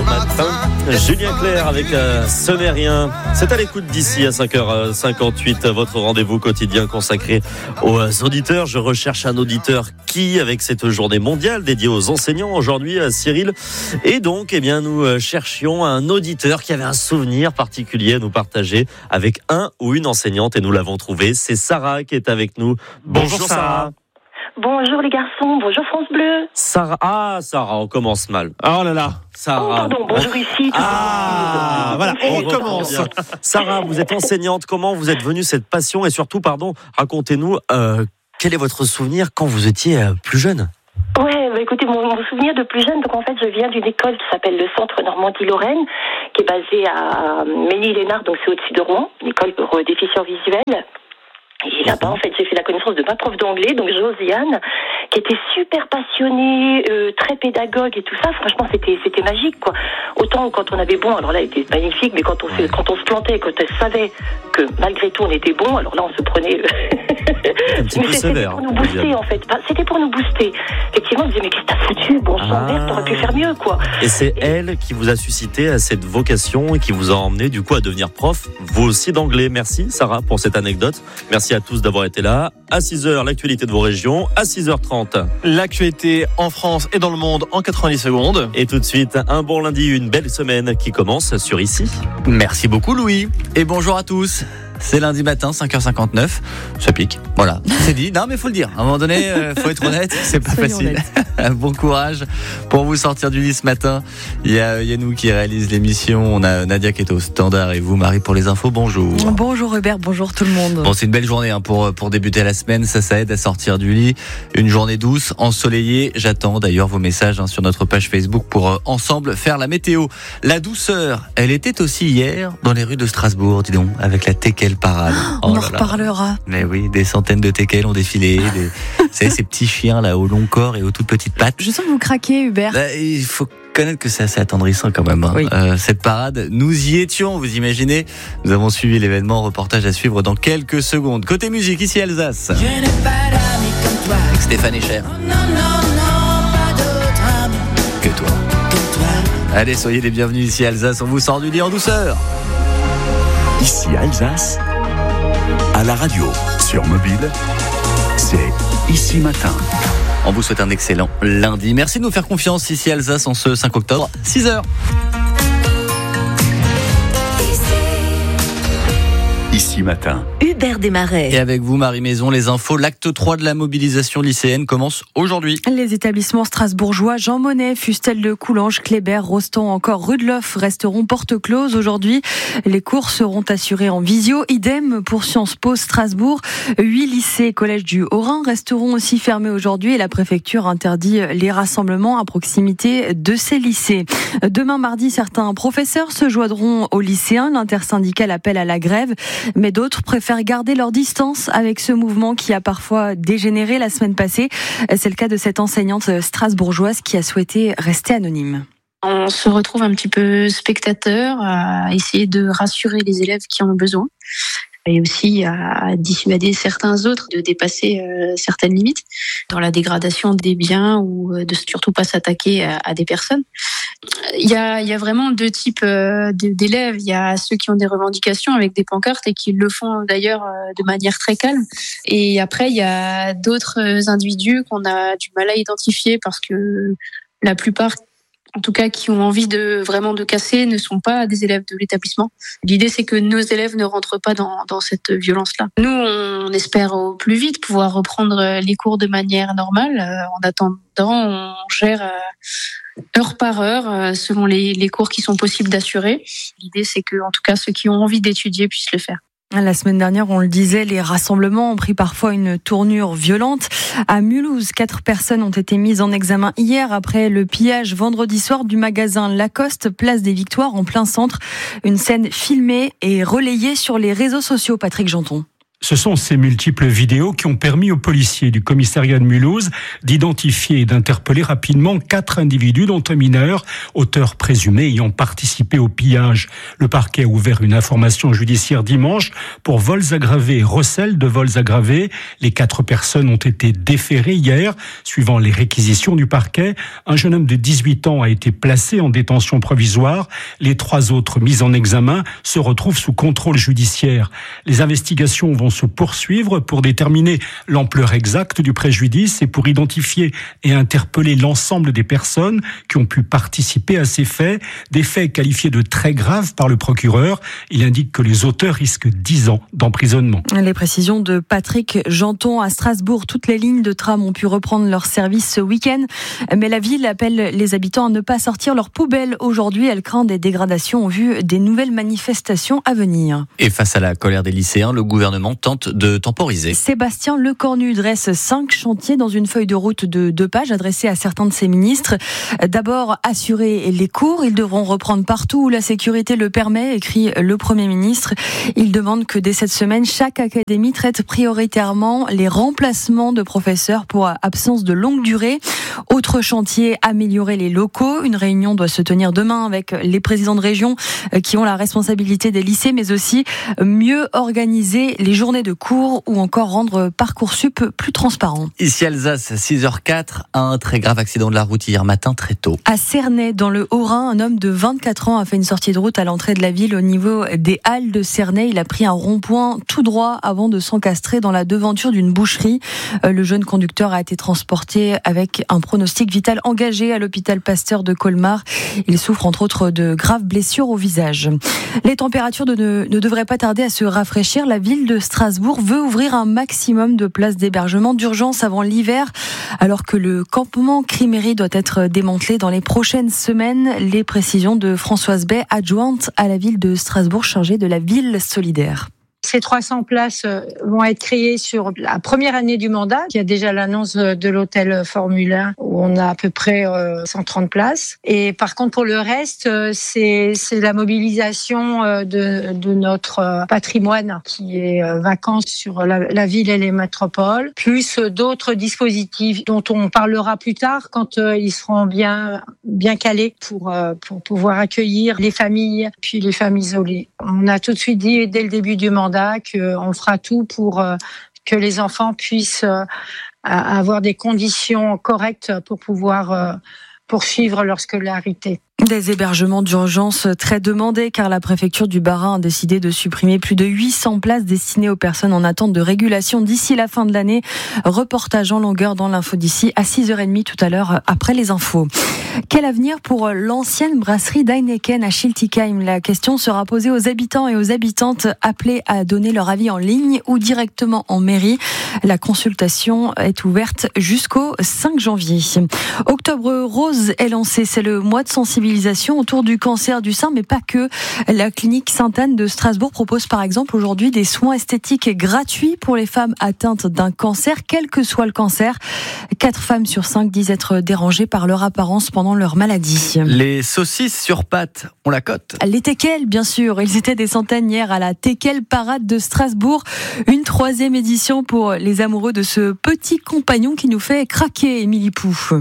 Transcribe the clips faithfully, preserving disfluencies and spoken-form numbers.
matin. Julien Clerc avec euh, Ce n'est rien. C'est à l'écoute d'ici à cinq heures cinquante-huit, votre rendez-vous quotidien consacré aux auditeurs. Je recherche un auditeur qui, avec cette journée mondiale dédiée aux enseignants aujourd'hui, à Cyril. Et donc, eh bien, nous cherchions un auditeur qui avait un souvenir particulier à nous partager avec un ou une enseignante et nous l'avons trouvé. C'est Sarah qui est avec nous. Bonjour, Bonjour Sarah. Bonjour les garçons, bonjour France Bleu. Sarah, ah Sarah, on commence mal. Oh là là, Sarah. Oh pardon, bonjour ici. Ah, voilà, on commence. Sarah, vous êtes enseignante, comment vous êtes venue cette passion et surtout, pardon, racontez-nous, euh, quel est votre souvenir quand vous étiez euh, plus jeune ? Ouais, bah écoutez, mon, mon souvenir de plus jeune, donc en fait, je viens d'une école qui s'appelle le Centre Normandie-Lorraine, qui est basée à Ménil-Lénard, donc c'est au-dessus de Rouen, une école pour euh, déficients visuels. Et là-bas, en fait, j'ai fait la connaissance de ma prof d'anglais, donc Josiane, qui était super passionnée, euh, très pédagogue et tout ça. Franchement, c'était c'était magique, quoi. Autant quand on avait bon, alors là, elle était magnifique, mais quand on se, quand on se plantait, quand elle savait que malgré tout on était bon, alors là, on se prenait. Un petit peu sévère. C'était pour nous booster, en fait. Enfin, c'était pour nous booster. Effectivement, on disait mais qu'est-ce que t'as foutu, bon sang, merde, t'aurais pu faire mieux, quoi. Et c'est et... elle qui vous a suscité à cette vocation et qui vous a emmené du coup à devenir prof, vous aussi d'anglais. Merci Sarah pour cette anecdote. Merci à tous d'avoir été là. À six heures, l'actualité de vos régions. À six heures trente, l'actualité en France et dans le monde en quatre-vingt-dix secondes. Et tout de suite, un bon lundi, une belle semaine qui commence sur Ici. Merci beaucoup Louis. Et bonjour à tous. C'est lundi matin, cinq heures cinquanteneuf. Ça pique. Voilà. C'est dit. Non, mais faut le dire. À un moment donné, euh, faut être honnête. C'est pas Soyons facile. Bon courage pour vous sortir du lit ce matin. Il y a Yannou qui réalise l'émission. On a Nadia qui est au standard et vous, Marie, pour les infos. Bonjour. Bonjour Hubert. Bonjour tout le monde. Bon, c'est une belle journée hein, pour, pour débuter la semaine. Ça, ça aide à sortir du lit. Une journée douce, ensoleillée. J'attends d'ailleurs vos messages hein, sur notre page Facebook pour euh, ensemble faire la météo. La douceur, elle était aussi hier dans les rues de Strasbourg, dis donc, avec la Teckel parade. Oh, on en reparlera. Mais oui, des centaines de teckels ont défilé. Des, vous savez, ces petits chiens là au long corps et aux toutes petites pattes. Je sens que vous craquez, Hubert. Là, il faut connaître que c'est assez attendrissant quand même. Hein. Oui. Euh, cette parade, nous y étions, vous imaginez. Nous avons suivi l'événement, reportage à suivre dans quelques secondes. Côté musique, ici Alsace. Je n'ai pas d'amis comme toi. Avec Stéphane Echer. Oh non, non, non, pas d'autre ami que toi. Que toi. Allez, soyez les bienvenus ici Alsace. On vous sort du lit en douceur. Ici Alsace. À la radio, sur mobile, c'est Ici Matin. On vous souhaite un excellent lundi. Merci de nous faire confiance ici Alsace en ce cinq octobre, six heures. Ici Matin. Hubert Desmarais. Et avec vous, Marie Maison, les infos. L'acte trois de la mobilisation lycéenne commence aujourd'hui. Les établissements strasbourgeois Jean Monnet, Fustel de Coulanges, Kléber, Rostand, encore Rudloff resteront porte close aujourd'hui. Les cours seront assurés en visio. Idem pour Sciences Po Strasbourg. Huit lycées et collèges du Haut-Rhin resteront aussi fermés aujourd'hui et la préfecture interdit les rassemblements à proximité de ces lycées. Demain mardi, certains professeurs se joindront aux lycéens. L'intersyndicale appelle à la grève, mais d'autres préfèrent garder leur distance avec ce mouvement qui a parfois dégénéré la semaine passée. C'est le cas de cette enseignante strasbourgeoise qui a souhaité rester anonyme. On se retrouve un petit peu spectateur à essayer de rassurer les élèves qui en ont besoin et aussi à dissuader certains autres de dépasser euh, certaines limites dans la dégradation des biens ou de surtout pas s'attaquer à, à des personnes. Il y a, il y a vraiment deux types euh, d'élèves. Il y a ceux qui ont des revendications avec des pancartes et qui le font d'ailleurs euh, de manière très calme. Et après, il y a d'autres individus qu'on a du mal à identifier parce que la plupart, en tout cas, qui ont envie de vraiment de casser, ne sont pas des élèves de l'établissement. L'idée, c'est que nos élèves ne rentrent pas dans, dans cette violence-là. Nous, on espère au plus vite pouvoir reprendre les cours de manière normale. En attendant, on gère heure par heure selon les, les cours qui sont possibles d'assurer. L'idée, c'est que, en tout cas, ceux qui ont envie d'étudier puissent le faire. La semaine dernière, on le disait, les rassemblements ont pris parfois une tournure violente. À Mulhouse, quatre personnes ont été mises en examen hier après le pillage vendredi soir du magasin Lacoste, place des Victoires, en plein centre. Une scène filmée et relayée sur les réseaux sociaux, Patrick Janton. Ce sont ces multiples vidéos qui ont permis aux policiers du commissariat de Mulhouse d'identifier et d'interpeller rapidement quatre individus, dont un mineur, auteur présumé ayant participé au pillage. Le parquet a ouvert une information judiciaire dimanche pour vols aggravés et recel de vols aggravés. Les quatre personnes ont été déférées hier, suivant les réquisitions du parquet. Un jeune homme de dix-huit ans a été placé en détention provisoire. Les trois autres mis en examen se retrouvent sous contrôle judiciaire. Les investigations vont se poursuivre pour déterminer l'ampleur exacte du préjudice et pour identifier et interpeller l'ensemble des personnes qui ont pu participer à ces faits, des faits qualifiés de très graves par le procureur. Il indique que les auteurs risquent dix ans d'emprisonnement. Les précisions de Patrick Janton à Strasbourg. Toutes les lignes de tram ont pu reprendre leur service ce week-end, mais la ville appelle les habitants à ne pas sortir leurs poubelles aujourd'hui. Elle craint des dégradations en vue des nouvelles manifestations à venir. Et face à la colère des lycéens, le gouvernement tente de temporiser. Sébastien Lecornu dresse cinq chantiers dans une feuille de route de deux pages adressée à certains de ses ministres. D'abord, assurer les cours. Ils devront reprendre partout où la sécurité le permet, écrit le Premier ministre. Il demande que dès cette semaine, chaque académie traite prioritairement les remplacements de professeurs pour absence de longue durée. Autre chantier, améliorer les locaux. Une réunion doit se tenir demain avec les présidents de région qui ont la responsabilité des lycées, mais aussi mieux organiser les journées de cours ou encore rendre Parcoursup plus transparent. Ici Alsace, six heures quatre, un très grave accident de la route hier matin très tôt. À Cernay, dans le Haut-Rhin, un homme de vingt-quatre ans a fait une sortie de route à l'entrée de la ville au niveau des Halles de Cernay. Il a pris un rond-point tout droit avant de s'encastrer dans la devanture d'une boucherie. Le jeune conducteur a été transporté avec un pronostic vital engagé à l'hôpital Pasteur de Colmar. Il souffre entre autres de graves blessures au visage. Les températures de ne, ne devraient pas tarder à se rafraîchir. La ville de Strasbourg veut ouvrir un maximum de places d'hébergement d'urgence avant l'hiver, alors que le campement Crimery doit être démantelé dans les prochaines semaines. Les précisions de Françoise Bay, adjointe à la ville de Strasbourg chargée de la ville solidaire. Ces trois cents places vont être créées sur la première année du mandat. Il y a déjà l'annonce de l'hôtel Formule un où on a à peu près cent trente places. Et par contre, pour le reste, c'est, c'est la mobilisation de, de notre patrimoine qui est vacant sur la, la ville et les métropoles, plus d'autres dispositifs dont on parlera plus tard quand ils seront bien, bien calés pour, pour pouvoir accueillir les familles, puis les femmes isolées. On a tout de suite dit dès le début du mandat qu'on fera tout pour que les enfants puissent avoir des conditions correctes pour pouvoir poursuivre leur scolarité. Des hébergements d'urgence très demandés car la préfecture du Bas-Rhin a décidé de supprimer plus de huit cents places destinées aux personnes en attente de régulation d'ici la fin de l'année. Reportage en longueur dans l'info d'ici à six heures trente tout à l'heure après les infos. Quel avenir pour l'ancienne brasserie d'Heineken à Schiltigheim? La question sera posée aux habitants et aux habitantes appelés à donner leur avis en ligne ou directement en mairie. La consultation est ouverte jusqu'au cinq janvier. Octobre Rose est lancé, c'est le mois de sensibilisation autour du cancer du sein, mais pas que. La clinique Sainte-Anne de Strasbourg propose par exemple aujourd'hui des soins esthétiques gratuits pour les femmes atteintes d'un cancer, quel que soit le cancer. Quatre femmes sur cinq disent être dérangées par leur apparence pendant leur maladie. Les saucisses sur pâte, on la cote. Les teckels, bien sûr. Ils étaient des centaines hier à la Teckel Parade de Strasbourg. Une troisième édition pour les amoureux de ce petit compagnon qui nous fait craquer, Émilie Pouf.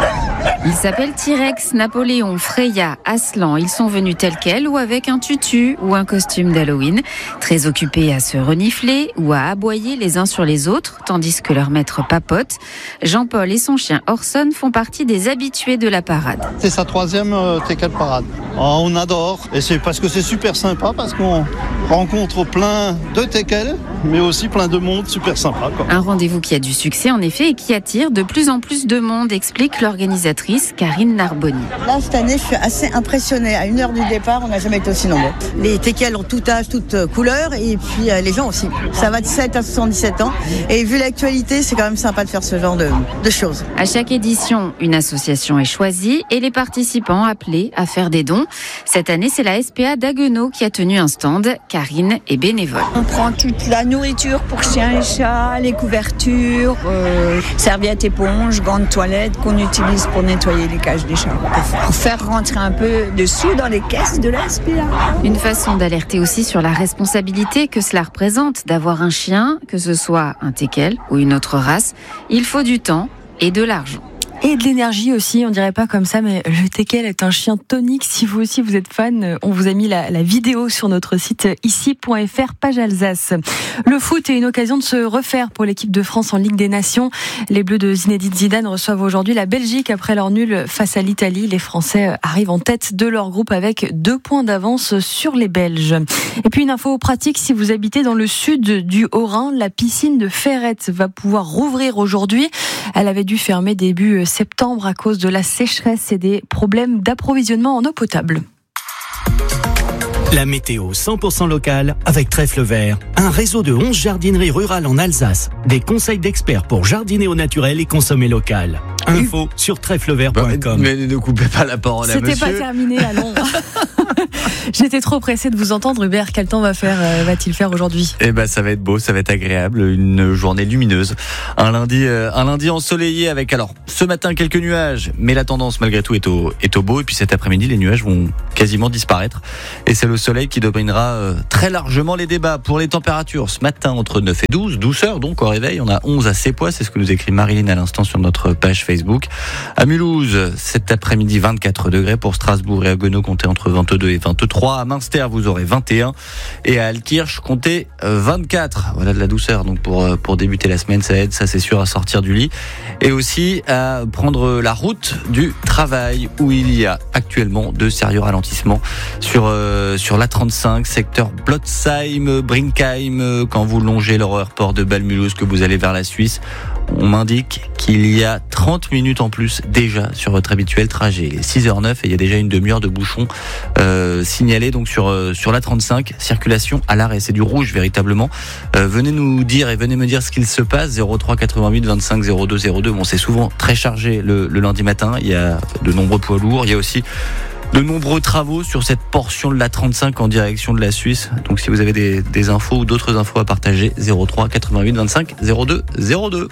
Ils s'appellent T-Rex, Napoléon, Freya, Aslan. Ils sont venus tels quels ou avec un tutu ou un costume d'Halloween. Très occupés à se renifler ou à aboyer les uns sur les autres, tandis que leur maître papote. Jean-Paul et son chien Orson font partie des habitués de la parade. C'est sa troisième euh, Teckel Parade. Oh, on adore. Et c'est parce que c'est super sympa, parce qu'on rencontre plein de Teckel, mais aussi plein de monde super sympa, quoi. Un rendez-vous qui a du succès en effet et qui attire de plus en plus de monde, explique l'organisatrice Karine Narboni. Là, cette année, je suis assez impressionnée. À une heure du départ, on n'a jamais été aussi nombreux. Les Teckel ont tout âge, toutes couleurs, et puis euh, les gens aussi. Ça va de sept à soixante-dix-sept ans. Et vu l'actualité, c'est quand même sympa de faire ce genre de, de choses. À chaque édition, une association est choisie et les participants appelés à faire des dons. Cette année, c'est la S P A d'Haguenau qui a tenu un stand. Karine est bénévole. On prend toute la nourriture pour chiens et chats, les couvertures, euh, serviettes, éponges, gants de toilette qu'on utilise pour nettoyer les cages des chats. Pour faire rendre rentrer un peu de sous dans les caisses de la S P A. Une façon d'alerter aussi sur la responsabilité que cela représente d'avoir un chien, que ce soit un teckel ou une autre race. Il faut du temps et de l'argent. Et de l'énergie aussi, on dirait pas comme ça, mais le teckel est un chien tonique. Si vous aussi vous êtes fan, on vous a mis la, la vidéo sur notre site ici point f r, page Alsace. Le foot est une occasion de se refaire pour l'équipe de France en Ligue des Nations. Les Bleus de Zinedine Zidane reçoivent aujourd'hui la Belgique après leur nul face à l'Italie. Les Français arrivent en tête de leur groupe avec deux points d'avance sur les Belges. Et puis une info pratique, si vous habitez dans le sud du Haut-Rhin, la piscine de Ferrette va pouvoir rouvrir aujourd'hui. Elle avait dû fermer début septembre à cause de la sécheresse et des problèmes d'approvisionnement en eau potable. La météo cent pour cent locale avec Trèfle Vert, un réseau de onze jardineries rurales en Alsace. Des conseils d'experts pour jardiner au naturel et consommer local. Info sur trèfle vert point com. Mais ne coupez pas la parole à monsieur. C'était pas terminé, allons. J'étais trop pressée de vous entendre, Hubert. Quel temps va faire, euh, va-t-il faire aujourd'hui ? Eh ben, ça va être beau, ça va être agréable, une journée lumineuse. Un lundi, euh, un lundi ensoleillé avec, alors, ce matin quelques nuages, mais la tendance malgré tout est au, est au beau. Et puis cet après-midi, les nuages vont quasiment disparaître. Et c'est le soleil qui dominera euh, très largement les débats. Pour les températures, ce matin entre neuf et douze, douceur donc au réveil. On a onze à Sépois, c'est ce que nous écrit Marilyn à l'instant sur notre page Facebook. À Mulhouse, cet après-midi, vingt-quatre degrés. Pour Strasbourg et à Haguenau, comptez entre vingt-deux et vingt-trois. À Münster, vous aurez vingt et un. Et à Altkirch, comptez vingt-quatre. Voilà de la douceur. Donc pour, pour débuter la semaine, ça aide, ça c'est sûr, à sortir du lit. Et aussi à prendre la route du travail où il y a actuellement de sérieux ralentissements sur, euh, sur l'A trente-cinq, secteur Blotzheim, Brinkheim, quand vous longez l'aéroport de Bâle-Mulhouse, que vous allez vers la Suisse. On m'indique qu'il y a trente minutes en plus déjà sur votre habituel trajet. Il est six heures zéro neuf et il y a déjà une demi-heure de bouchon euh, signalé donc sur euh, sur l'A trente-cinq. Circulation à l'arrêt, c'est du rouge véritablement. Euh, venez nous dire et venez me dire ce qu'il se passe. zéro trois quatre-vingt-huit vingt-cinq zéro deux zéro deux. Bon, c'est souvent très chargé le, le lundi matin. Il y a de nombreux poids lourds. Il y a aussi de nombreux travaux sur cette portion de l'A trente-cinq en direction de la Suisse. Donc si vous avez des, des infos ou d'autres infos à partager, zéro trois quatre-vingt-huit vingt-cinq zéro deux zéro deux.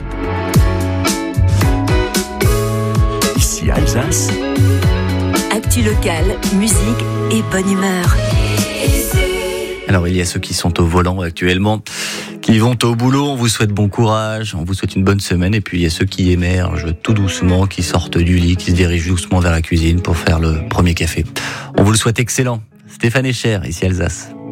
Ici Alsace. Actu locale, musique et bonne humeur. Alors il y a ceux qui sont au volant actuellement, qui vont au boulot, on vous souhaite bon courage, on vous souhaite une bonne semaine. Et puis il y a ceux qui émergent tout doucement, qui sortent du lit, qui se dirigent doucement vers la cuisine pour faire le premier café. On vous le souhaite excellent. Stéphane Echer, ici Alsace.